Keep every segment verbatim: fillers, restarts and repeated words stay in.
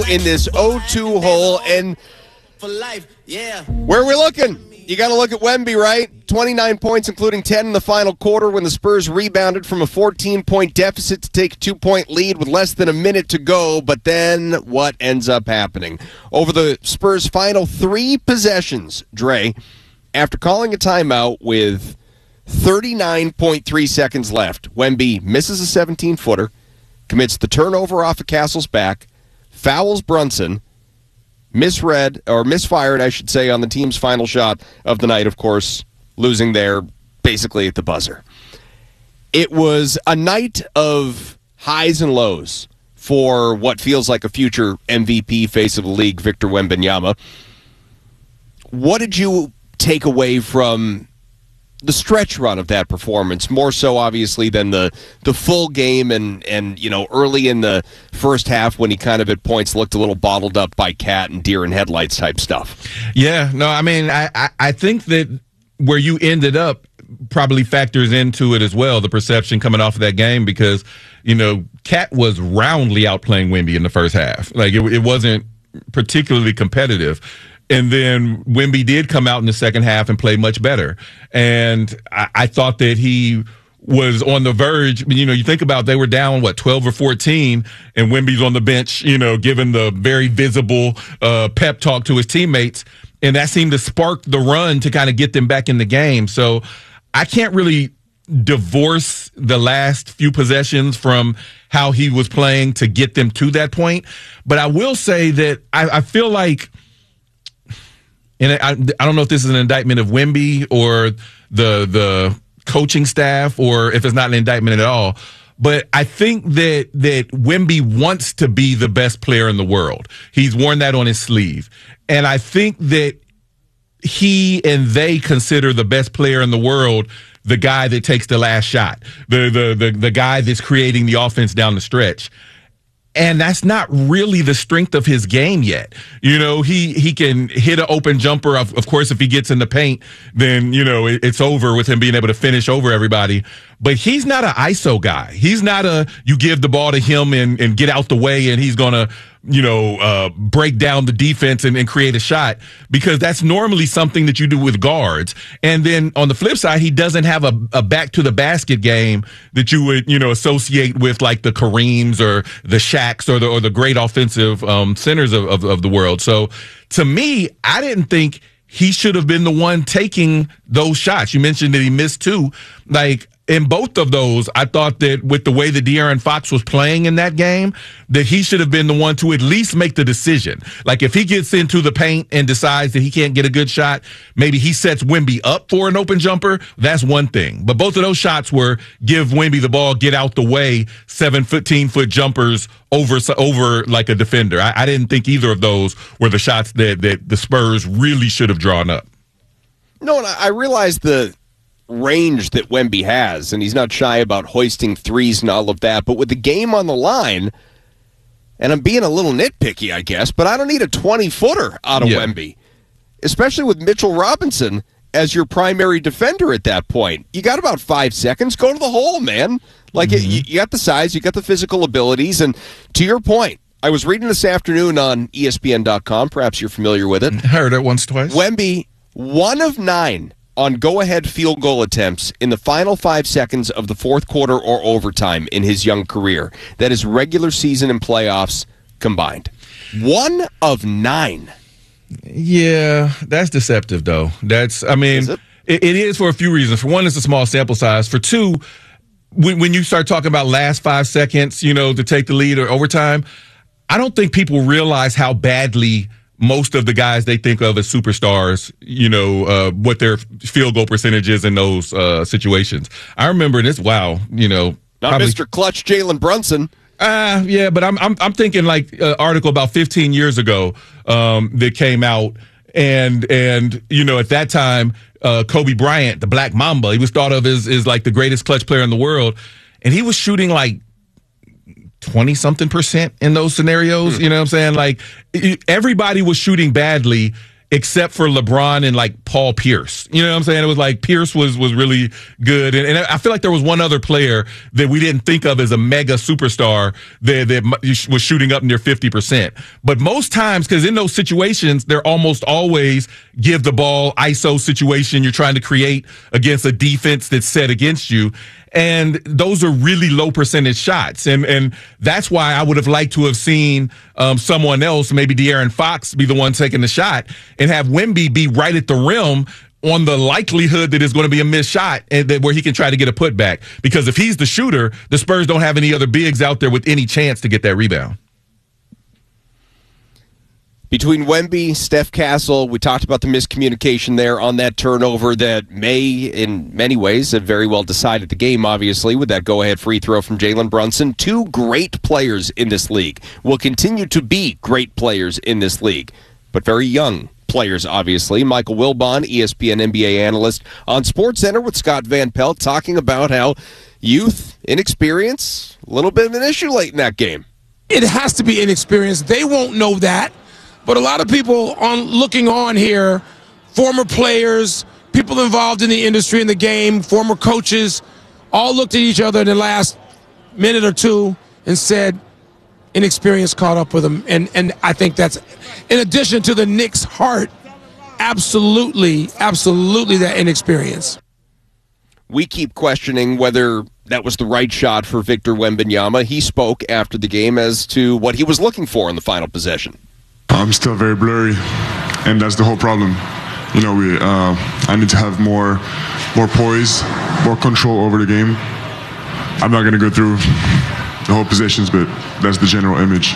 in this oh two hole, and For life, yeah. where are we looking? You got to look at Wemby, right? twenty-nine points, including ten in the final quarter when the Spurs rebounded from a fourteen-point deficit to take a two-point lead with less than a minute to go. But then what ends up happening? Over the Spurs' final three possessions, Dre, after calling a timeout with thirty-nine point three seconds left, Wemby misses a seventeen-footer, commits the turnover off of Castle's back, fouls Brunson, misread, or misfired, I should say, on the team's final shot of the night, of course, losing there basically at the buzzer. It was a night of highs and lows for what feels like a future M V P face of the league, Victor Wembanyama. What did you take away from the stretch run of that performance, more so obviously than the the full game and and you know early in the first half when he kind of at points looked a little bottled up by cat and deer in headlights type stuff? Yeah, no, I mean, I, I, I think that where you ended up probably factors into it as well, the perception coming off of that game, because, you know, Cat was roundly outplaying Wemby in the first half. Like, it, it wasn't particularly competitive. And then Wemby did come out in the second half and play much better. And I, I thought that he was on the verge. You know, you think about they were down, what, twelve or fourteen, and Wemby's on the bench, you know, giving the very visible uh, pep talk to his teammates. And that seemed to spark the run to kind of get them back in the game. So I can't really divorce the last few possessions from how he was playing to get them to that point. But I will say that I, I feel like, and I, I don't know if this is an indictment of Wemby or the the coaching staff, or if it's not an indictment at all, but I think that that Wemby wants to be the best player in the world. He's worn that on his sleeve. And I think that he and they consider the best player in the world the guy that takes the last shot, the the the, the guy that's creating the offense down the stretch. And that's not really the strength of his game yet. You know, he, he can hit an open jumper. Of, of course, if he gets in the paint, then, you know, it, it's over with him being able to finish over everybody. But he's not an I S O guy. He's not a, you give the ball to him and, and get out the way and he's going to, you know, uh, break down the defense and, and create a shot, because that's normally something that you do with guards. And then on the flip side, he doesn't have a, a back to the basket game that you would, you know, associate with like the Kareems or the Shaqs or the, or the great offensive um, centers of, of, of the world. So to me, I didn't think he should have been the one taking those shots. You mentioned that he missed two. Like, in both of those, I thought that with the way that De'Aaron Fox was playing in that game, that he should have been the one to at least make the decision. Like, if he gets into the paint and decides that he can't get a good shot, maybe he sets Wemby up for an open jumper. That's one thing. But both of those shots were give Wemby the ball, get out the way, seven, fifteen-foot jumpers over over like a defender. I, I didn't think either of those were the shots that, that the Spurs really should have drawn up. No, and I realize the range that Wemby has, and he's not shy about hoisting threes and all of that, but with the game on the line, and I'm being a little nitpicky, I guess, but I don't need a twenty-footer out of yeah. Wemby, especially with Mitchell Robinson as your primary defender at that point. You got about five seconds. Go to the hole, man. Like, mm-hmm. you, you got the size, you got the physical abilities, and to your point, I was reading this afternoon on E S P N dot com. Perhaps you're familiar with it. Heard it once, twice. Wemby, one of nine on go-ahead field goal attempts in the final five seconds of the fourth quarter or overtime in his young career. That is regular season and playoffs combined. One of nine. Yeah, that's deceptive, though. That's, I mean, is it? It, it is for a few reasons. For one, it's a small sample size. For two, when, when you start talking about last five seconds, you know, to take the lead or overtime, I don't think people realize how badly most of the guys they think of as superstars, you know, uh, what their field goal percentage is in those uh, situations. I remember this. Wow, you know, not probably, Mister Clutch, Jalen Brunson. Ah, uh, yeah, but I'm I'm I'm thinking like an article about fifteen years ago um, that came out, and and you know at that time, uh, Kobe Bryant, the Black Mamba, he was thought of as is like the greatest clutch player in the world, and he was shooting like twenty something percent in those scenarios. You know what I'm saying? Like, everybody was shooting badly except for LeBron and like Paul Pierce. You know what I'm saying? It was like Pierce was was really good. And, and I feel like there was one other player that we didn't think of as a mega superstar that, that was shooting up near fifty percent. But most times, because in those situations, they're almost always give the ball I S O situation you're trying to create against a defense that's set against you. And those are really low percentage shots. And and that's why I would have liked to have seen um, someone else, maybe De'Aaron Fox, be the one taking the shot and have Wemby be right at the rim on the likelihood that it's going to be a missed shot and that where he can try to get a putback. Because if he's the shooter, the Spurs don't have any other bigs out there with any chance to get that rebound. Between Wemby, Steph Castle, we talked about the miscommunication there on that turnover that may, in many ways, have very well decided the game, obviously, with that go-ahead free throw from Jalen Brunson. Two great players in this league. Will continue to be great players in this league, but very young players, obviously. Michael Wilbon, E S P N N B A analyst on SportsCenter with Scott Van Pelt, talking about how youth, inexperience, a little bit of an issue late in that game. It has to be inexperience. They won't know that. But a lot of people on looking on here, former players, people involved in the industry, in the game, former coaches, all looked at each other in the last minute or two and said, inexperience caught up with them. And, and I think that's, in addition to the Knicks' heart, absolutely, absolutely that inexperience. We keep questioning whether that was the right shot for Victor Wembanyama. He spoke after the game as to what he was looking for in the final possession. I'm still very blurry, and that's the whole problem. You know, we uh, I need to have more, more poise, more control over the game. I'm not going to go through the whole positions, but that's the general image.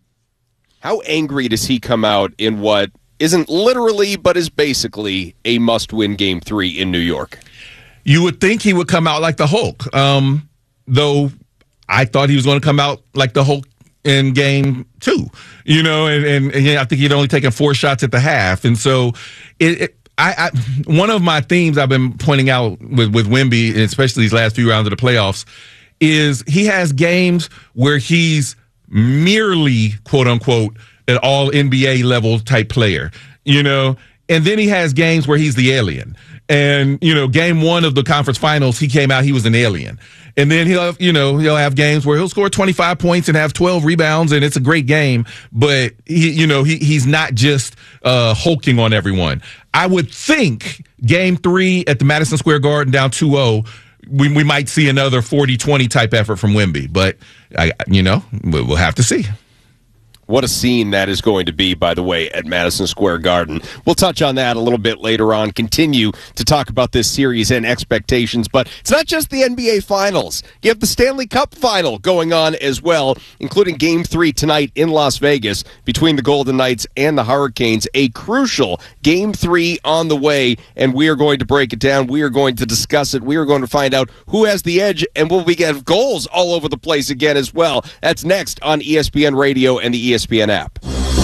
How angry does he come out in what isn't literally, but is basically a must-win game three in New York? You would think he would come out like the Hulk, um, though I thought he was going to come out like the Hulk in game two, you know, and, and, and yeah, I think he'd only taken four shots at the half. And so it, it I, I, one of my themes I've been pointing out with, with Wemby, especially these last few rounds of the playoffs, is he has games where he's merely, quote unquote, an all N B A level type player, you know, and then he has games where he's the alien. And, you know, game one of the conference finals, he came out, he was an alien. And then he'll, you know, he'll have games where he'll score twenty-five points and have twelve rebounds, and it's a great game. But he, you know, he he's not just uh, hulking on everyone. I would think game three at the Madison Square Garden down two oh, we we might see another forty twenty type effort from Wemby. But I, you know, we'll have to see. What a scene that is going to be, by the way, at Madison Square Garden. We'll touch on that a little bit later on, continue to talk about this series and expectations. But it's not just the N B A Finals. You have the Stanley Cup Final going on as well, including Game three tonight in Las Vegas between the Golden Knights and the Hurricanes. A crucial Game three on the way, and we are going to break it down. We are going to discuss it. We are going to find out who has the edge, and will we get goals all over the place again as well. That's next on E S P N Radio and the E S P N app.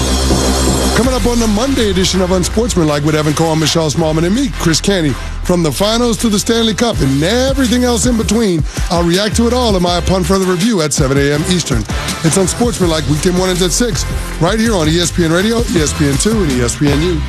Coming up on the Monday edition of Unsportsmanlike with Evan Cohen, Michelle Smallman, and me, Chris Canty. From the finals to the Stanley Cup and everything else in between, I'll react to it all in my upon further review at seven a.m. Eastern. It's Unsportsmanlike weekday mornings at six, right here on E S P N Radio, E S P N two, and E S P N U.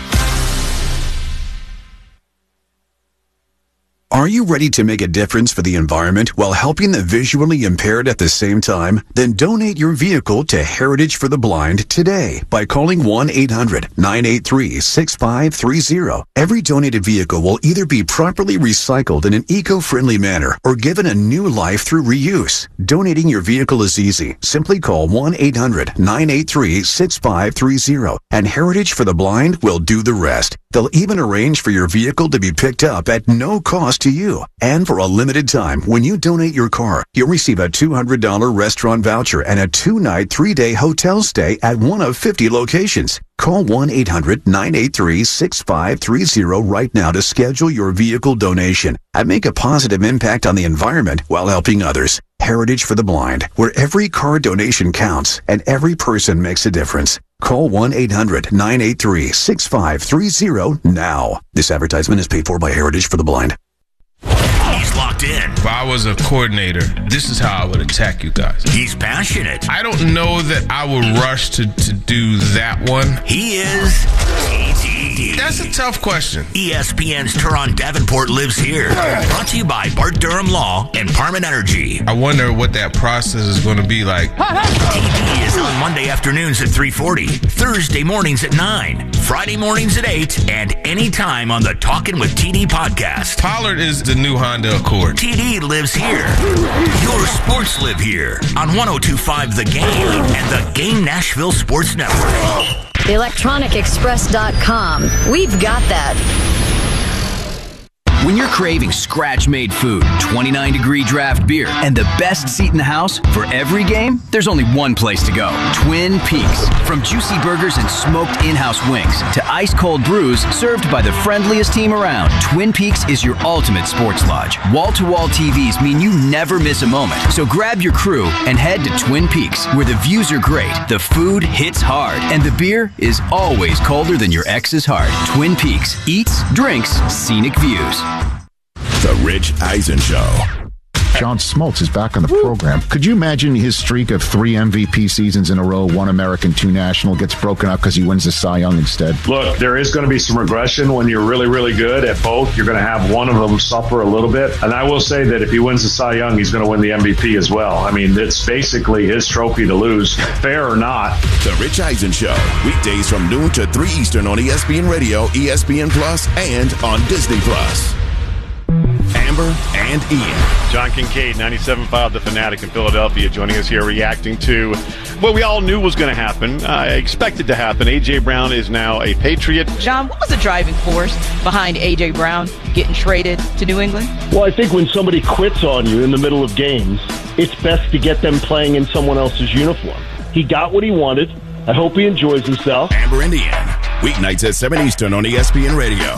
Are you ready to make a difference for the environment while helping the visually impaired at the same time? Then donate your vehicle to Heritage for the Blind today by calling one eight hundred nine eight three six five three zero. Every donated vehicle will either be properly recycled in an eco-friendly manner or given a new life through reuse. Donating your vehicle is easy. Simply call one eight hundred nine eight three six five three zero and Heritage for the Blind will do the rest. They'll even arrange for your vehicle to be picked up at no cost to you. And for a limited time, when you donate your car, you'll receive a two hundred dollars restaurant voucher and a two-night, three-day hotel stay at one of fifty locations. Call one eight hundred nine eight three six five three zero right now to schedule your vehicle donation and make a positive impact on the environment while helping others. Heritage for the Blind, where every car donation counts and every person makes a difference. Call one eight hundred nine eight three six five three zero now. This advertisement is paid for by Heritage for the Blind. He's locked in. If I was a coordinator, this is how I would attack you guys. He's passionate. I don't know that I would rush to, to do that one. He is T D. That's a tough question. E S P N's Turon Davenport lives here. Brought to you by Bart Durham Law and Parman Energy. I wonder what that process is going to be like. T D is on Monday afternoons at three forty, Thursday mornings at nine, Friday mornings at eight, and anytime on the Talkin' with T D podcast. Pollard is the new Honda Accord. T D lives here. Your sports live here on one oh two point five The Game and the Game Nashville Sports Network. electronic express dot com. We've got that. When you're craving scratch-made food, twenty-nine degree draft beer, and the best seat in the house for every game, there's only one place to go. Twin Peaks. From juicy burgers and smoked in-house wings to ice-cold brews served by the friendliest team around, Twin Peaks is your ultimate sports lodge. Wall-to-wall T Vs mean you never miss a moment. So grab your crew and head to Twin Peaks, where the views are great, the food hits hard, and the beer is always colder than your ex's heart. Twin Peaks. Eats, drinks, scenic views. The Rich Eisen Show. John Smoltz is back on the program. Could you imagine his streak of three M V P seasons in a row, one American, two national, gets broken up because he wins the Cy Young instead? Look, there is going to be some regression when you're really, really good at both. You're going to have one of them suffer a little bit. And I will say that if he wins the Cy Young, he's going to win the M V P as well. I mean, it's basically his trophy to lose, fair or not. The Rich Eisen Show, weekdays from noon to three Eastern on E S P N Radio, E S P N Plus, and on Disney Plus. Amber and Ian. John Kincaid, ninety-seven point five The Fanatic in Philadelphia, joining us here reacting to what we all knew was going to happen. I uh, expected to happen. A J. Brown is now a Patriot. John, what was the driving force behind A J. Brown getting traded to New England? Well, I think when somebody quits on you in the middle of games, it's best to get them playing in someone else's uniform. He got what he wanted. I hope he enjoys himself. Amber and Ian, weeknights at seven Eastern on E S P N Radio.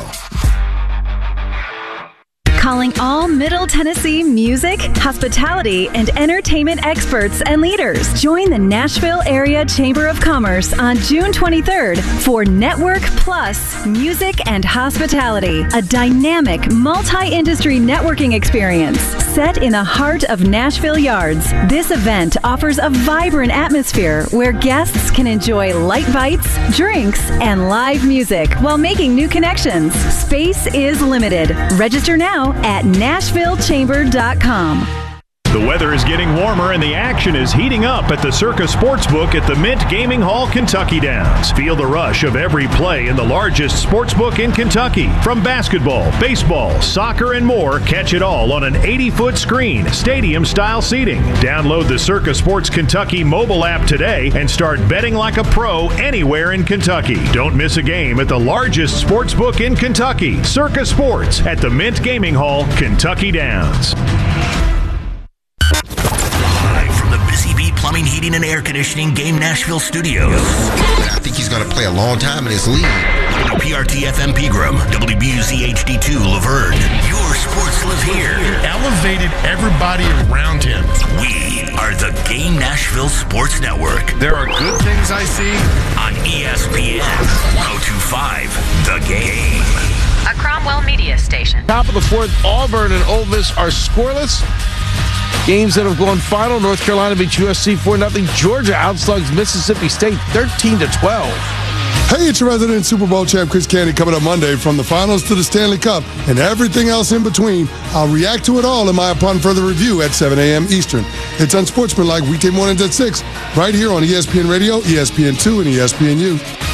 Calling all Middle Tennessee music, hospitality, and entertainment experts and leaders. Join the Nashville Area Chamber of Commerce on June twenty-third for Network Plus Music and Hospitality, a dynamic multi-industry networking experience set in the heart of Nashville Yards. This event offers a vibrant atmosphere where guests can enjoy light bites, drinks, and live music while making new connections. Space is limited. Register now at nashville chamber dot com. The weather is getting warmer and the action is heating up at the Circa Sportsbook at the Mint Gaming Hall, Kentucky Downs. Feel the rush of every play in the largest sportsbook in Kentucky. From basketball, baseball, soccer, and more, catch it all on an eighty-foot screen, stadium-style seating. Download the Circa Sports Kentucky mobile app today and start betting like a pro anywhere in Kentucky. Don't miss a game at the largest sportsbook in Kentucky. Circa Sports at the Mint Gaming Hall, Kentucky Downs. Plumbing, Heating, and Air Conditioning Game Nashville Studios. I think he's going to play a long time in this league. W P R T F M Pegram, W B U Z H D two Laverne. Your sports live here. Elevated everybody around him. We are the Game Nashville Sports Network. There are good things I see on E S P N one oh two point five The Game. A Cromwell Media Station. Top of the fourth, Auburn and Ole Miss are scoreless. Games that have gone final. North Carolina beats U S C four nothing. Georgia outslugs Mississippi State thirteen to twelve. Hey, it's your resident Super Bowl champ, Chris Canty, coming up Monday. From the finals to the Stanley Cup and everything else in between, I'll react to it all in my Upon Further Review at seven a.m. Eastern. It's Unsportsmanlike weekday mornings at six, right here on E S P N Radio, E S P N two, and E S P N U.